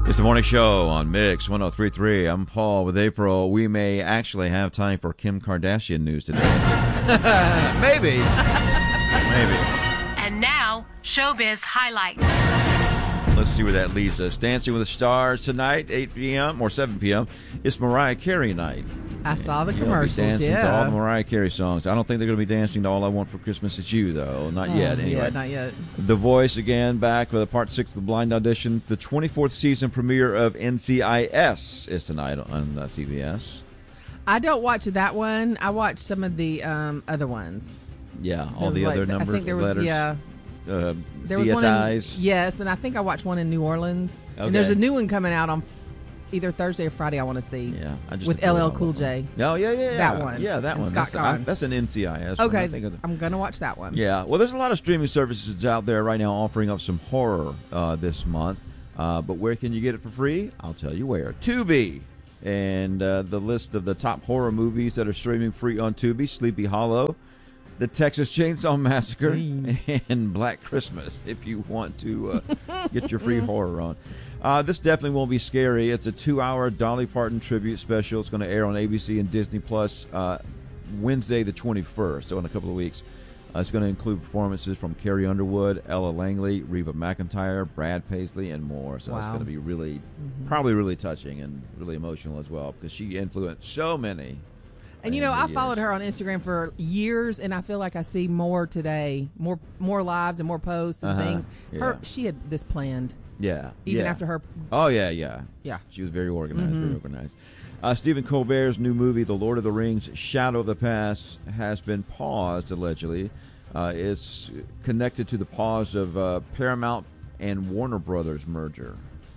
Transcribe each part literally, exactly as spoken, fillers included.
It's the morning show on Mix one oh three point three. I'm Paul with April. We may actually have time for Kim Kardashian news today. Maybe. Maybe. And now, Showbiz Highlights. Let's see where that leads us. Dancing with the Stars tonight, eight p.m. or seven p.m. It's Mariah Carey night. I saw the You'll commercials, be dancing yeah. to all the Mariah Carey songs. I don't think they're going to be dancing to All I Want for Christmas Is You, though. Not Oh, yet, anyway. Yeah, not yet. The Voice again back with a part six of the blind audition. The twenty-fourth season premiere of N C I S is tonight on uh, C B S. I don't watch that one. I watch some of the um, other ones. Yeah, all There the was other like- I numbers, think there was, letters, yeah. uh, There was C S one in, Is. yes, and I think I watched one in New Orleans. Okay. And there's a new one coming out on either Thursday or Friday. I want to see. Yeah, I just with enjoy L L all Cool of them. J. No, yeah, yeah, yeah. That one. Yeah, that And one. Scott That's, I, Conn. that's an N C I S. one. Okay, I think of the, I'm gonna watch that one. Yeah, well, there's a lot of streaming services out there right now offering up some horror uh, this month. Uh, but where can you get it for free? I'll tell you where. Tubi. And uh, the list of the top horror movies that are streaming free on Tubi: Sleepy Hollow, The Texas Chainsaw Massacre, Mm. and Black Christmas, if you want to uh, get your free horror on. Uh, this definitely won't be scary. It's a two-hour Dolly Parton tribute special. It's going to air on A B C and Disney Plus uh, Wednesday the twenty-first, so in a couple of weeks. Uh, it's going to include performances from Carrie Underwood, Ella Langley, Reba McEntire, Brad Paisley, and more. So it's Wow. going to be really, Mm-hmm. probably really touching and really emotional as well, because she influenced so many. And you know, in I the followed years. her on Instagram for years, and I feel like I see more today, more more lives and more posts and Uh-huh. things. Her, Yeah. she had this planned, Yeah. even yeah. after her. Oh, yeah, yeah. Yeah. She was very organized, Mm-hmm. very organized. Uh, Stephen Colbert's new movie, The Lord of the Rings, Shadow of the Past, has been paused, allegedly. Uh, it's connected to the pause of uh, Paramount and Warner Brothers merger.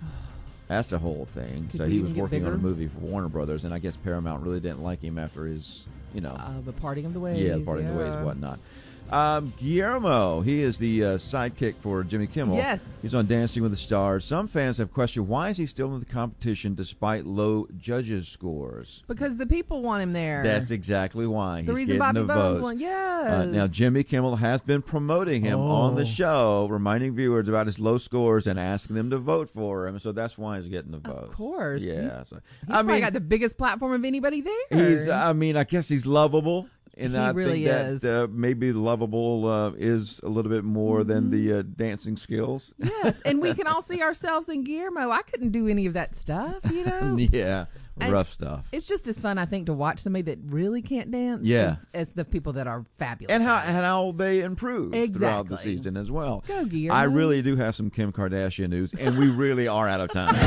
That's the whole thing. Could so we he even was get working on a bigger? movie for Warner Brothers, and I guess Paramount really didn't like him after his, you know, Uh, the parting of the ways. yeah, parting the ways, yeah. whatnot. Um, Guillermo, he is the uh, sidekick for Jimmy Kimmel. Yes. He's on Dancing with the Stars. Some fans have questioned why is he still in the competition despite low judges' scores. Because the people want him there. That's exactly why. the He's reason getting Bobby the Bones votes. won. Yes. Uh, now, Jimmy Kimmel has been promoting him on the Oh. show, reminding viewers about his low scores and asking them to vote for him. So that's why he's getting the votes. Of course. Yeah. He's, so, he's I probably mean, got the biggest platform of anybody there. he's. I mean, I guess he's lovable. And He I really think is. that uh, maybe lovable uh, is a little bit more Mm-hmm. than the uh, dancing skills. Yes, and we can all see ourselves in Guillermo. I couldn't do any of that stuff, you know? yeah, And rough stuff. It's just as fun, I think, to watch somebody that really can't dance Yeah. as, as the people that are fabulous. And how and how they improve throughout the Exactly. season as well. Go, Guillermo. I really do have some Kim Kardashian news, and we really are out of time.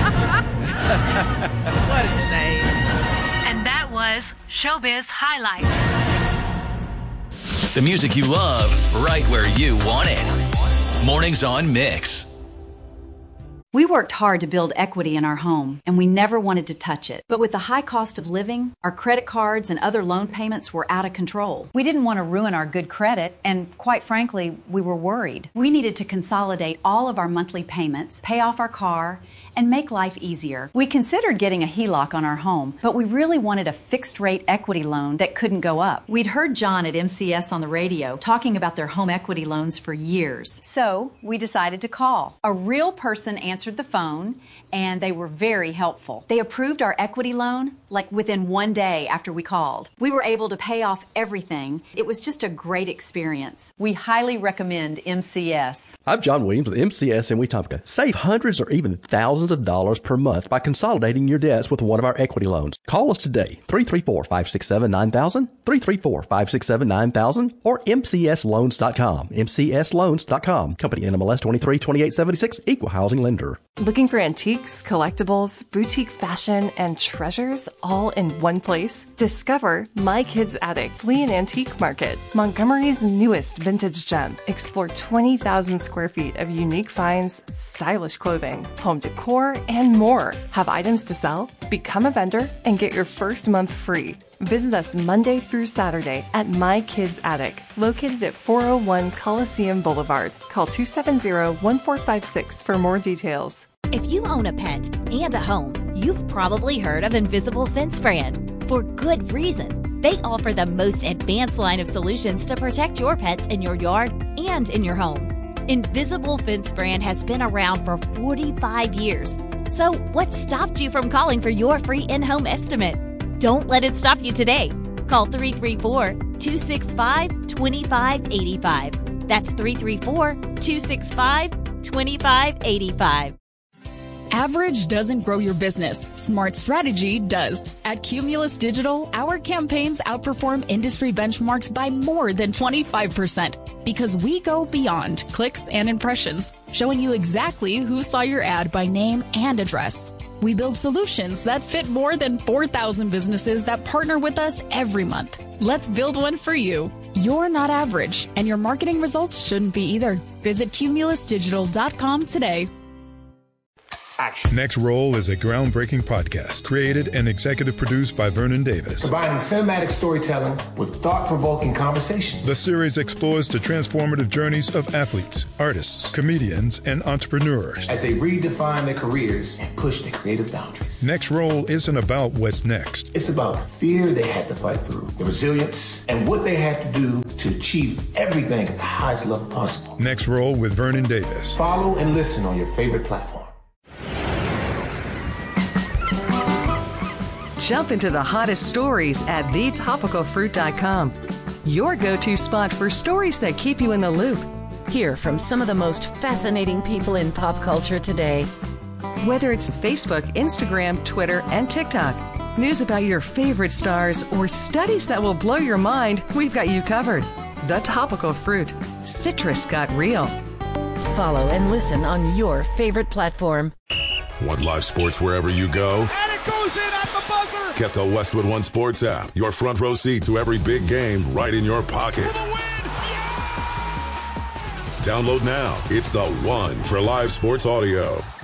What a shame. And that was Showbiz Highlights. The music you love, right where you want it. Mornings on Mix. We worked hard to build equity in our home, and we never wanted to touch it. But with the high cost of living, our credit cards and other loan payments were out of control. We didn't want to ruin our good credit, and quite frankly, we were worried. We needed to consolidate all of our monthly payments, pay off our car, and make life easier. We considered getting a H E L O C on our home, but we really wanted a fixed-rate equity loan that couldn't go up. We'd heard John at M C S on the radio talking about their home equity loans for years. So we decided to call. A real person answered the phone, and they were very helpful. They approved our equity loan like within one day after we called. We were able to pay off everything. It was just a great experience. We highly recommend M C S. I'm John Williams with M C S in Wetumpka. Save hundreds or even thousands of dollars per month by consolidating your debts with one of our equity loans. Call us today, three three four, five six seven, nine thousand, three three four, five six seven, nine thousand, or M C S loans dot com, M C S loans dot com. Company N M L S twenty-three twenty-eight seventy-six, Equal Housing Lender. Looking for antiques, collectibles, boutique fashion, and treasures all in one place? Discover My Kids Attic Flea and Antique Market, Montgomery's newest vintage gem. Explore twenty thousand square feet of unique finds, stylish clothing, home decor, and more. Have items to sell? Become a vendor and get your first month free. Visit us Monday through Saturday at My Kids Attic, located at four oh one Coliseum Boulevard. Call two seven zero, one four five six for more details. If you own a pet and a home, you've probably heard of Invisible Fence Brand. For good reason. They offer the most advanced line of solutions to protect your pets in your yard and in your home. Invisible Fence Brand has been around for forty-five years, So what stopped you from calling for your free in-home estimate? Don't let it stop you today. Call three three four, two six five, two five eight five. That's three three four, two six five, two five eight five. Average doesn't grow your business. Smart strategy does. At Cumulus Digital, our campaigns outperform industry benchmarks by more than twenty-five percent because we go beyond clicks and impressions, showing you exactly who saw your ad by name and address. We build solutions that fit more than four thousand businesses that partner with us every month. Let's build one for you. You're not average, and your marketing results shouldn't be either. Visit cumulus digital dot com today. Action. Next Roll is a groundbreaking podcast created and executive produced by Vernon Davis. Combining cinematic storytelling with thought-provoking conversations. The series explores the transformative journeys of athletes, artists, comedians, and entrepreneurs as they redefine their careers and push their creative boundaries. Next Roll isn't about what's next. It's about the fear they had to fight through, the resilience, and what they had to do to achieve everything at the highest level possible. Next Roll with Vernon Davis. Follow and listen on your favorite platform. Jump into the hottest stories at the topical fruit dot com. Your go-to spot for stories that keep you in the loop. Hear from some of the most fascinating people in pop culture today. Whether it's Facebook, Instagram, Twitter, and TikTok, news about your favorite stars, or studies that will blow your mind, we've got you covered. The Topical Fruit. Citrus got real. Follow and listen on your favorite platform. Want live sports wherever you go? And it goes in at the buzzer! Get the Westwood One Sports app. Your front row seat to every big game right in your pocket. Yeah! Download now. It's the one for live sports audio.